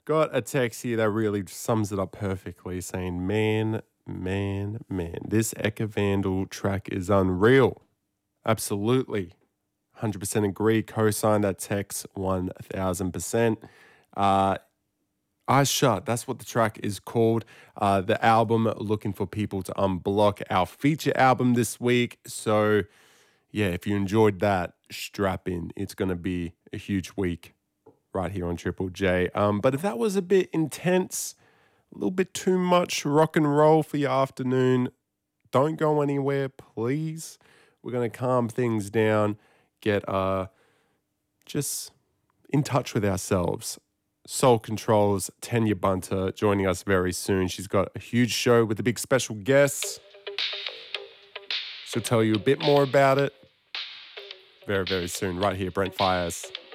Got a text here that really sums it up perfectly, saying, man, this Eka Vandal track is unreal. Absolutely. 100% agree. Co-sign that text 1000%. Eyes Shut, that's what the track is called. The album, Looking for People to Unblock, our feature album this week. So, yeah, if you enjoyed that, strap in. It's going to be a huge week right here on Triple J. But if that was a bit intense, a little bit too much rock and roll for your afternoon, don't go anywhere, please. We're going to calm things down, get just in touch with ourselves. Soul Control's Tanya Bunter joining us very soon. She's got a huge show with a big special guest. She'll tell you a bit more about it very, very soon, right here, Brent Fires.